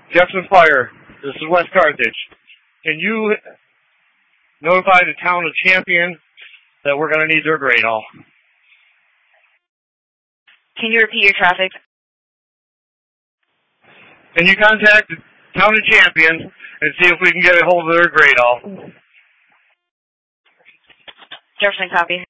Jefferson Fire, this is West Carthage. Can you notify the town of Champion that we're going to need their grade all? Can you repeat your traffic? Can you contact the town of Champion and see if we can get a hold of their grade all? Jefferson, copy.